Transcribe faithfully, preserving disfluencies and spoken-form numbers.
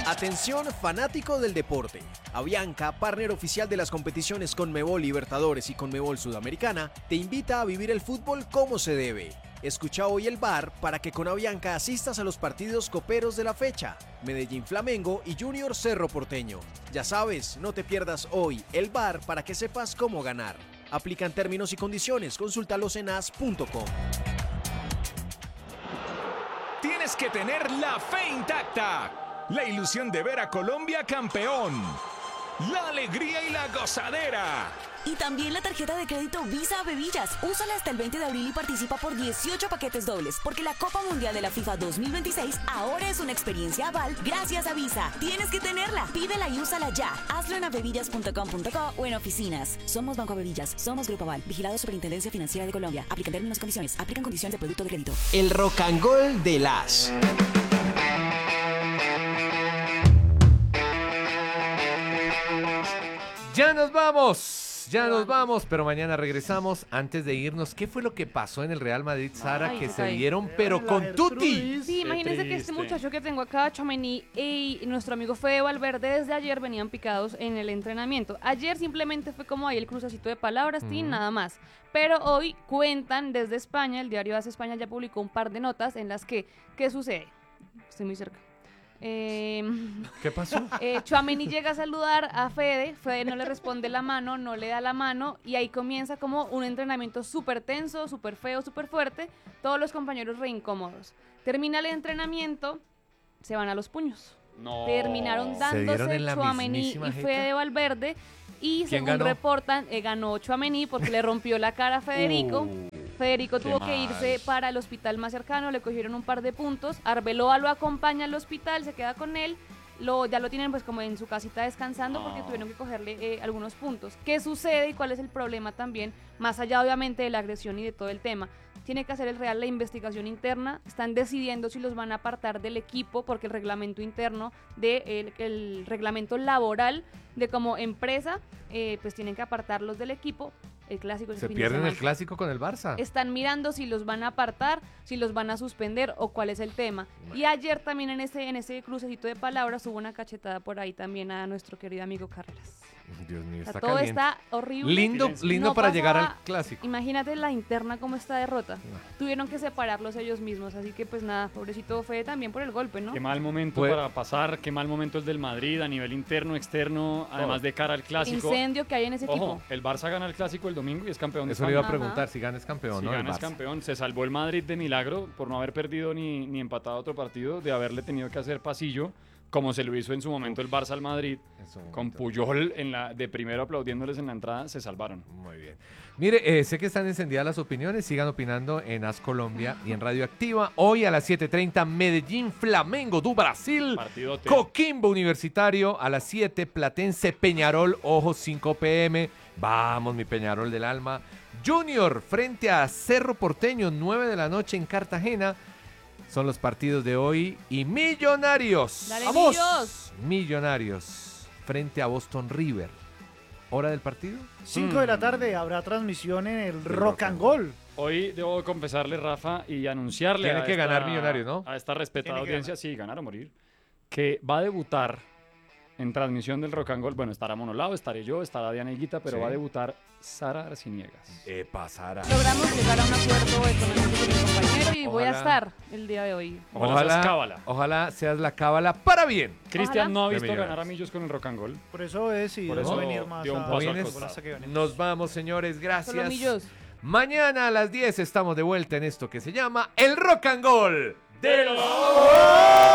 Atención fanático del deporte. Avianca, partner oficial de las competiciones Conmebol Libertadores y Conmebol Sudamericana, te invita a vivir el fútbol como se debe. Escucha hoy el V A R para que con Avianca asistas a los partidos coperos de la fecha, Medellín Flamengo y Junior Cerro Porteño. Ya sabes, no te pierdas hoy el V A R para que sepas cómo ganar. Aplican términos y condiciones, consúltalos en as punto com. Tienes que tener la fe intacta. La ilusión de ver a Colombia campeón. La alegría y la gozadera. Y también la tarjeta de crédito Visa Bebillas. Úsala hasta el veinte de abril y participa por dieciocho paquetes dobles. Porque la Copa Mundial de la FIFA dos mil veintiséis ahora es una experiencia aval gracias a Visa. Tienes que tenerla. Pídela y úsala ya. Hazlo en avevillas punto com punto co o en oficinas. Somos Banco Avevillas. Somos Grupo Aval. Vigilado Superintendencia Financiera de Colombia. Aplican términos y condiciones. Aplican condiciones de producto de crédito. El Rock and Roll de las... Ya nos vamos, ya nos vamos, pero mañana regresamos. Antes de irnos, ¿qué fue lo que pasó en el Real Madrid, Sara? Ay, que se se cae. dieron, pero con tutti. Sí, imagínense que este muchacho que tengo acá, Tchouaméni, y nuestro amigo Fede Valverde, desde ayer venían picados en el entrenamiento. Ayer simplemente fue como ahí el cruzacito de palabras, Tim, Mm. nada más. Pero hoy cuentan desde España, el diario As España ya publicó un par de notas en las que, ¿qué sucede? Estoy muy cerca. Eh, ¿Qué pasó? eh, Tchouaméni llega a saludar a Fede, Fede no le responde la mano, no le da la mano y ahí comienza como un entrenamiento súper tenso, súper feo, súper fuerte, todos los compañeros re incómodos. Termina el entrenamiento, se van a los puños. No. Terminaron Se dieron dándose en la Tchouaméni mismísima y jeta. Fede Valverde y ¿Quién según ganó? reportan, eh, ganó Tchouaméni porque le rompió la cara a Federico. Uh, Federico qué tuvo que mal. irse para el hospital más cercano, le cogieron un par de puntos, Arbeloa lo acompaña al hospital, se queda con él, lo, ya lo tienen pues como en su casita descansando porque No. tuvieron que cogerle eh, algunos puntos. ¿Qué sucede y cuál es el problema también? Más allá obviamente de la agresión y de todo el tema. Tiene que hacer el Real la investigación interna, están decidiendo si los van a apartar del equipo porque el reglamento interno, de, el, el reglamento laboral de como empresa, eh, pues tienen que apartarlos del equipo. El clásico es el Se fin de pierden el semana. clásico con el Barça. Están mirando si los van a apartar, si los van a suspender o cuál es el tema. Y ayer también en ese, en ese crucecito de palabras hubo una cachetada por ahí también a nuestro querido amigo Carreras. Dios mío, O sea, está todo caliente. está horrible. Lindo, lindo No para pasaba- llegar al clásico. Imagínate la interna cómo está derrota. Tuvieron que separarlos ellos mismos, así que pues nada, pobrecito Fede también por el golpe, ¿no? Qué mal momento Fue- para pasar, qué mal momento el del Madrid a nivel interno, externo, además de cara al clásico. Incendio que hay en ese Ojo, equipo. el Barça gana el clásico el domingo y es campeón de Eso le iba a España. preguntar, Ajá. si ganas campeón, Si ¿no? El gana es Barça. campeón, se salvó el Madrid de milagro por no haber perdido ni, ni empatado otro partido, de haberle tenido que hacer pasillo, como se lo hizo en su momento el Barça al Madrid, En su con momento. Puyol en la, de primero aplaudiéndoles en la entrada, se salvaron. Muy bien. Mire, eh, sé que están encendidas las opiniones. Sigan opinando en As Colombia y en Radioactiva. Hoy a las siete treinta, Medellín Flamengo do Brasil. Partidote. Coquimbo Universitario a las siete, Platense Peñarol, ojo, cinco pe eme. Vamos, mi Peñarol del alma. Junior frente a Cerro Porteño, nueve de la noche en Cartagena. Son los partidos de hoy. Y Millonarios. ¡Dale, Millos! Millonarios frente a Boston River. ¿Hora del partido? cinco de la tarde habrá transmisión en el Rock and Roll. Hoy debo confesarle, Rafa, y anunciarle Tiene a que esta- ganar Millonarios, ¿no? a esta respetada Tiene que audiencia, sí, ganar o morir, que va a debutar en transmisión del Rock and Roll. Bueno, estará Monolao, estaré yo, estará Diana Higuita, pero Sí. va a debutar Sara Arciniegas. Eh, pasará. Logramos llegar a un acuerdo económico con mi compañero y voy a Ojalá. estar el día de hoy. Ojalá seas cábala. ojalá seas la cábala para bien. Cristian no ha De visto Millonarios. ganar a Millos con el Rock and Roll. Por eso he decidido Por eso venir más dio un a- paso al por costado. hasta que venimos. Nos vamos, señores, Solo gracias. Millos. Mañana a las diez estamos de vuelta en esto que se llama El Rock and Roll de los...